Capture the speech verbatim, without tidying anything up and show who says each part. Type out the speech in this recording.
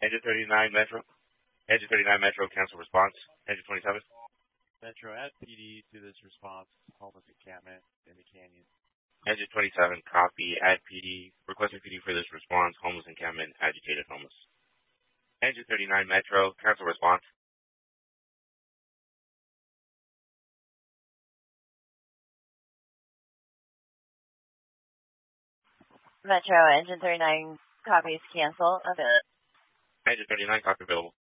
Speaker 1: Engine thirty-nine Metro. Engine thirty-nine Metro, cancel response. Engine twenty-seven.
Speaker 2: Metro, add P D to this response. Homeless encampment in the canyon.
Speaker 1: Engine twenty-seven, copy. Add P D. Requesting P D for this response. Homeless encampment, agitated homeless. Engine thirty-nine Metro, cancel response.
Speaker 3: Metro, Engine thirty-nine, copies cancel. Okay.
Speaker 1: Engine thirty-nine, copy available.